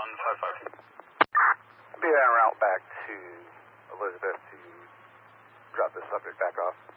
Be en route back to Elizabeth to drop the subject back off.